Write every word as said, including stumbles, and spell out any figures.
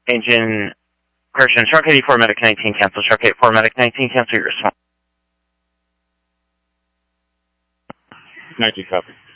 Agent Correction, Shark eighty-four, Medic nineteen, cancel. Shark eighty-four, Medic nineteen, cancel your response. nineteen, copy.